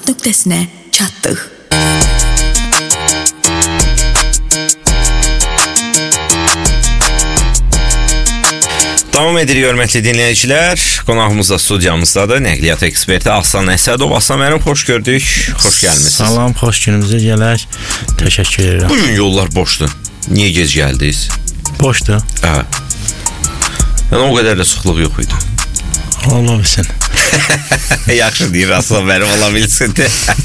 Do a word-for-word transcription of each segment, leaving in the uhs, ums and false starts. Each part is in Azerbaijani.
istintaq nöqtəsinə çatdıq. Davam edirik, hörmətli dinləyicilər. Qonağımız da studiyamızdadır. Nəqliyyat eksperti Aslan Əsədov. Aslan müəllim, xoş gördük. Xoş gəlmisiniz. Salam, xoş günümüzə gələk. Təşəkkür edirəm. Bugün yollar boşdur. Niyə gec gəldiniz? Boşdur. Hə. Yəni o qədər də sıxlıq yox idi. Ola bilsin. Yaxşı deyir Aslan müəllim, ola bilsin.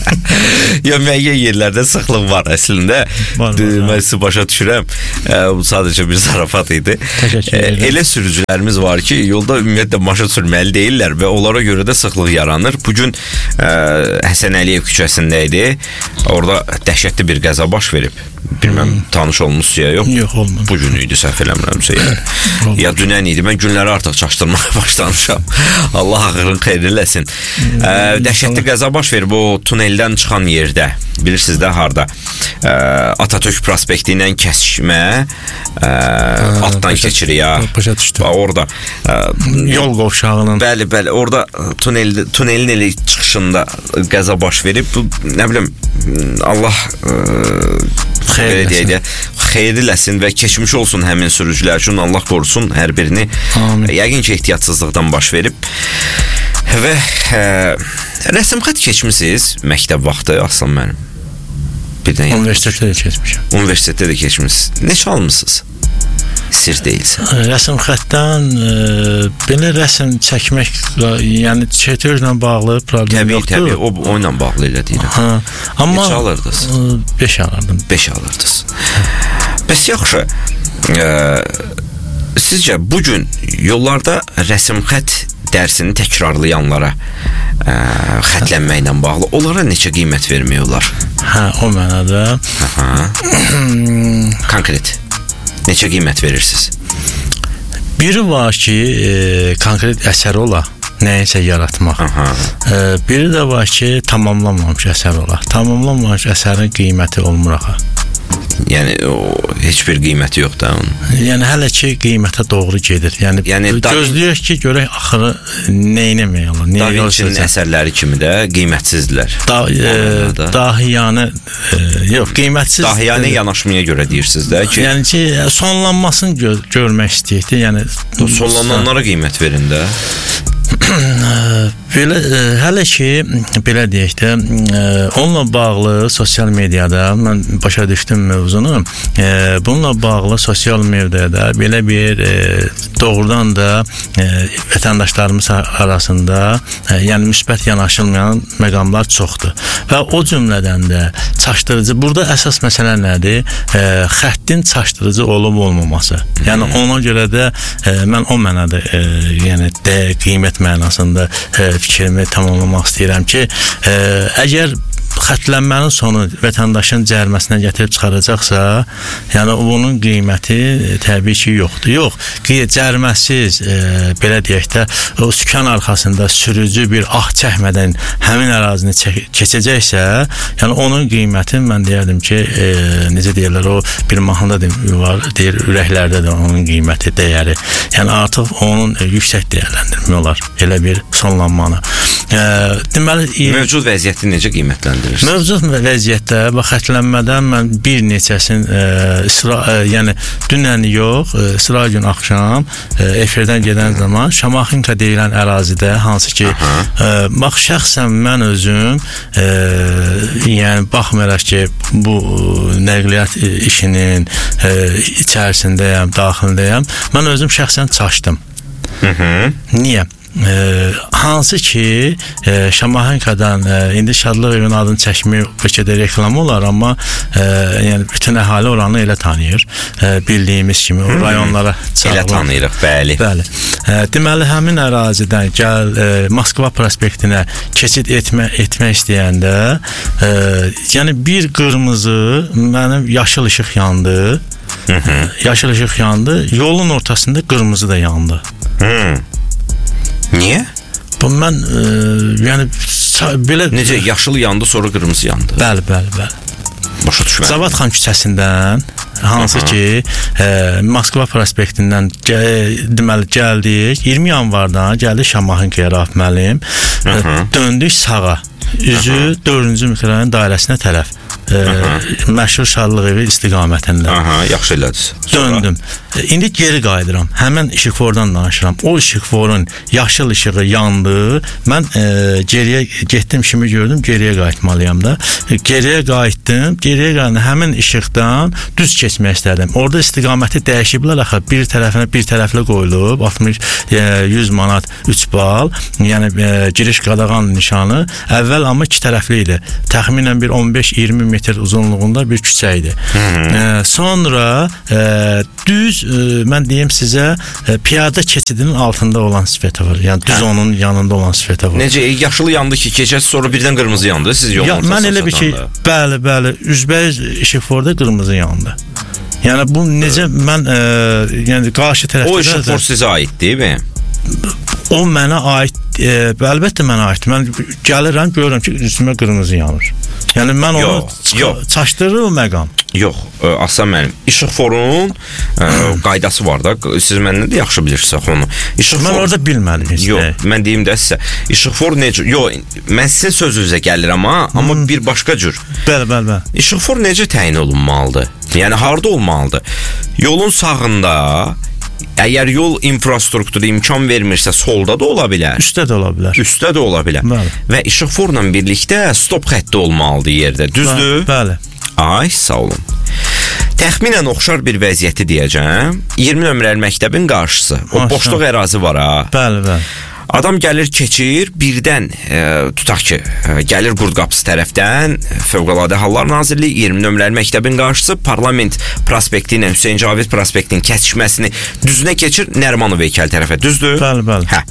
Ya müəyyən yerlərdə sıxlıq var əslində. Mən sizi başa düşürəm. Bu sadəcə bir zarafat idi. Təşəkkür edirəm. Elə sürücülərimiz var ki, yolda ümumiyyətlə maşın sürməli deyirlər və onlara görə də sıxlıq yaranır. Bugün Həsən Əliyev küçəsində idi. Orada dəhşətli bir qəza baş verib. Bilməm, hmm. tanış olmuşsa ya yox. Yox, olmadı. Bugün idi, səhv eləmirəmsə ya. Ya dünən idi. Mən günləri artıq çaşdırmağa başlamışam. Allah ağırın xeyri eləsin. Hmm. Ə, dəhşətli qəza baş verib o tuneldən çıxan yerdə. Bilirsiniz də harda? Ə, Atatürk prospekti ilə kəsişmə ə, altdan keçir ya. Başa düşdüm. Orada ə, yol qovşağının. Bəli, bəli. Orada tunel tunelin elə çıxışında qəza baş verib. Bu nə bilim Allah ə, Xeyirləsin. Xeyirləsin və keçmiş olsun həmin sürücülər üçün, Allah qorusun hər birini. Amin. Yəqin ki, ehtiyatsızlıqdan baş verib. Və ə, rəsmxət keçmisiniz məktəb vaxtı Aslan müəllim? Birdən universitetdə də keçmişəm. Universitetdə də keçmisiniz. Neçə almısınız? Sir deyilsə. Rəsm xətdən e, belə rəsm çəkmək, yəni çetirlə bağlı problem təbii, yoxdur. Təbii, təbii, o oyla bağlı elə deyirəm. Hə, amma neçə alırdınız? beş alırdım. beş alırdınız. Bəs yaxşı, e, sizcə bugün yollarda rəsm xət dərsini təkrarlayanlara ə, xətlənməklə bağlı onlara neçə qiymət vermək olar? Hə, o mənada. Konkret. Neçə qiymət verirsiniz? Biri var ki, e, konkret əsər ola, nəyinsə yaratmaq. E, biri də var ki, tamamlanmamış əsər ola. Tamamlanmamış əsərin qiyməti olmur axı. Yəni o heç bir qiyməti yox da onun. Yəni hələ ki qiymətə doğru gedir. Yəni, yəni gözləyək ki, görək axırı nə etmək olar. Da Vinci'nin əsərləri kimi də qiymətsizdirlər. Da, e, dahiyanə e, yox, qiymətsiz. Dahiyanə yanaşmaya görə deyirsiniz də ki, yəni ki, sonlanmasını gör, görmək istəyirdi. Yəni sonlananlara qiymət verin də. Belə hələ ki, belə deyək də, onunla bağlı sosial mediada mən başa düşdüm mövzunu. Bununla bağlı sosial mediada belə bir doğrudan da vətəndaşlarımız arasında yəni müsbət yanaşılmayan məqamlar çoxdur. Və o cümlədən də çaşdırıcı, burada əsas məsələ nədir? Xəttin çaşdırıcı olub olmaması. Yəni ona görə də mən o mənada yəni də qiymət mənasında fikrimi tamamlamaq istəyirəm ki, əgər xətlənmənin sonu vətəndaşın cəriməsinə gətirib çıxaracaqsa, yəni bunun qiyməti təbii ki, yoxdur. Yox, cəriməsiz, e, belə deyək də, o sükan arxasında sürücü bir ah çəkmədən həmin ərazini keçəcəksə, yəni onun qiyməti mən deyərdim ki, e, necə deyirlər, o bir mahnıda var, deyir, ürəklərdə də onun qiyməti, dəyəri. Yəni artıq onun e, yüksək dəyərləndirmək olar, elə bir sonlanmanı. E, deməli, e, mövcud vəziyyəti necə qiymətləndirir? Mövcud vəziyyətdə və xəttlənmədən mən bir neçəsin e, sıra, e, yəni dünən yox, e, sıra gün axşam e, efirdən gedən zaman Şamaxınka deyilən ərazidə, hansı ki e, bax şəxsən mən özüm e, yəni baxmayaraq ki bu nəqliyyat işinin e, içərisindəyəm, daxilindəyəm, mən özüm şəxsən çaşdım. Hı -hı. Niyə? E, hansı ki e, Şamaxınkadan e, indi Şadlıq evinin adını çəkmək bəlkə də reklam olar, amma e, yəni bütün əhali oranı elə tanıyır, e, bildiyimiz kimi o rayonlara elə tanıyırıq, bəli. Bəli. E, deməli həmin ərazidən gəl e, Moskva prospektinə keçid etmə etmək istəyəndə e, yəni bir qırmızı mənim yaşıl işıq yandı. Hı -hı. Yaşıl işıq yandı, yolun ortasında qırmızı da yandı. Hı. Niyə? Bu mən e, yəni belə necə yaşıl yandı, sonra qırmızı yandı? Bəli, bəli, bəli. Başa düşmədim. Zavatxan küçəsindən hansı ki e, Moskva prospektindən deməli gəldik, iyirmi yanvardan gəldik Şamaxınkaya Rauf müəllim, döndük sağa. Üzü dördüncü mikrorayon dairəsinə tərəf. E, məşhur Şadlıq evi istiqamətində. Aha, yaxşı elədiniz. Döndüm. E, indi geri qayıdıram. Həmin işıqfordan danışıram. O işıqforun yaşıl işığı yandı. Mən e, geriyə getdim, kimi gördüm, geriyə qayıtmalıyam da. E, geriyə qayıtdım. Geriyə qayıtdım. Həmin işıqdan düz keçmək istədim. Orada istiqaməti dəyişiblər axı. Bir tərəfinə bir tərəflə qoyulub altmış yüz manat üç bal. Yəni e, giriş qadağan nişanı. Əvvəl amma iki tərəfli idi. Təxminən bir on beş iyirmi metr uzunluğunda bir küçə idi. E, sonra e, düz e, mən deyim sizə e, piyada keçidinin altında olan svetofor. Yəni düz hə. Onun yanında olan svetofor. Necə yaşılı yandı ki, keçək sonra birdən qırmızı yandı. Siz yolun ya, mən elə bir ki, bəli, bəli, üzbəyiz işıqforda qırmızı yandı. Yəni bu necə mən e, yəni qarşı tərəfdə o işıqfor sizə aiddir, mi? O mənə aid, e, əlbəttə mənə aid. Mən gəlirəm, görürəm ki, üstümə qırmızı yanır. Yəni mən onu çaşdırır o məqam. Yox, ə, Aslan mənim. İşıqforun ə, qaydası var da. Siz məndən də yaxşı bilirsiniz onu. İşıqfor... Mən orada bilmədim heç. Yox, mən deyim də sizə. İşıqfor necə? Yox, mən sizin sözünüzə gəlirəm ha, amma hmm. bir başqa cür. Bəli, bəli, bəli. İşıqfor necə təyin olunmalıdır? Yəni harda olmalıdır? Yolun sağında, əgər yol infrastrukturu imkan vermirsə, solda da ola bilər. Üstdə də ola bilər. Üstdə də ola bilər. Bəli. Və işıqforla birlikdə stop xətti olmalıdır yerdə. Düzdür? Bəli. Ay, sağ olun. Təxminən oxşar bir vəziyyəti deyəcəm. iyirmi nömrəli məktəbin qarşısı. O Maşallah. Boşluq ərazi var ha. Bəli, bəli. Adam gəlir, keçir, birdən e, tutaq ki, e, gəlir Qurdqapısı tərəfdən, Fövqəladə Hallar Nazirliyi, iyirmi nömrəli məktəbin qarşısı, Parlament prospekti ilə Hüseyn Cavid prospektinin kəsişməsini düzünə keçir, Nərimanov heykəl tərəfə, düzdür? Bəli, bəli. Hə.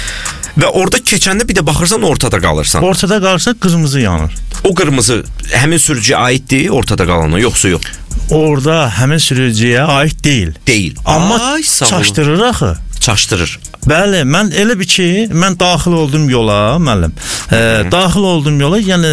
Və orada keçəndə bir də baxırsan, ortada qalırsan. Ortada qalırsa qırmızı yanır. O qırmızı həmin sürücüyə aiddir, ortada qalanı, yoxsa yox? Orada həmin sürücüyə aid deyil. Deyil. Amma Ay, çaşdırır axı. Çaşdırır. Bəli, mən elə bir ki, mən daxil oldum yola, müəllim. E, daxil oldum yola, yəni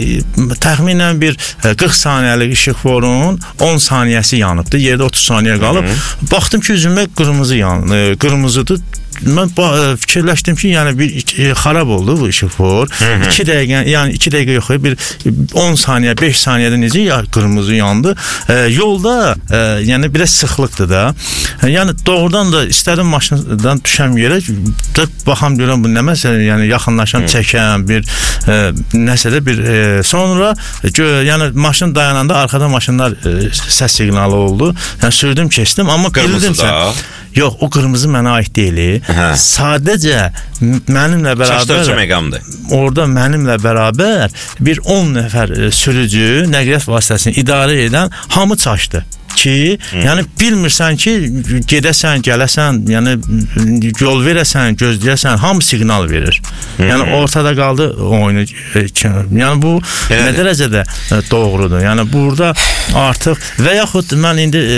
e, təxminən bir e, qırx saniyəlik işıqforun on saniyəsi yanıbdı. Yerdə otuz saniyə qalıb. Hı -hı. Baxdım ki, üzümə qırmızı yan, e, qırmızıdır. Mən fikirləşdim ki, yəni bir e, xarab oldu bu işıqfor. iki dəqiqə, yəni iki dəqiqə yox, bir on saniyə, beş saniyədə necə ya qırmızı yandı. E, yolda e, yəni biraz sıxlıqdır da. E, yəni doğrudan da istədim maşından düşəm yerə, baxam görəm bu nə məsələ, yəni yaxınlaşam, çəkəm bir e, nəsə də bir e, sonra gö, yəni maşın dayananda arxada maşınlar e, səs siqnalı oldu. Yəni sürdüm, keçdim, amma bildim sən. Yox, o qırmızı mənə aid deyil. Hə. Sadəcə mənimlə bərabər orada mənimlə bərabər bir on nəfər sürücü, nəqliyyat vasitəsini idarə edən hamı çaşdı ki, Hı. yəni bilmirsən ki, gedəsən, gələsən, yəni yol verəsən, gözləyəsən, hamı siqnal verir. Hı -hı. Yəni ortada qaldı oyunu. Yəni bu Elədir. Nə dərəcədə doğrudur. Yəni burada artıq və yaxud mən indi e,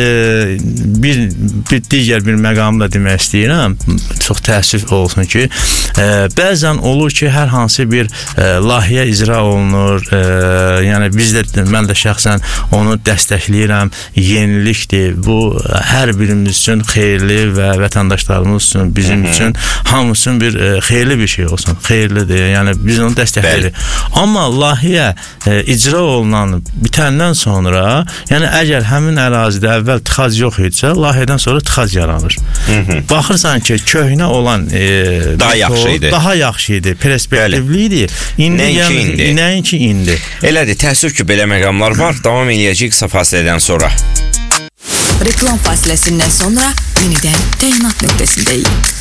bir, bir digər bir məqamı da demək istəyirəm. Çox təəssüf olsun ki, e, bəzən olur ki, hər hansı bir e, layihə icra olunur. E, yəni biz də, mən də şəxsən onu dəstəkləyirəm. Yenilikdir. Bu hər birimiz üçün xeyirli və vətəndaşlarımız üçün, bizim Hı -hı. üçün hamısının bir e, xeyirli bir şey olsun. Xeyirlidir. Yəni biz onu dəstəkləyirik. Amma layihə e, icra olunan bitəndən sonra, yəni əgər həmin ərazidə əvvəl tıxac yox idisə, layihədən sonra tıxac yaranır. Hı -hı. Baxırsan ki, köhnə olan e, daha yaxşı idi. Daha yaxşı idi, perspektivli idi. İndi Nəinki yəni, indi. Nəinki indi. Elədir, təəssüf ki, belə məqamlar var. Davam eləyəcəyik qısa fasilədən sonra. Reklam fasiləsindən sonra yenidən təyinat nöqtəsindəyik.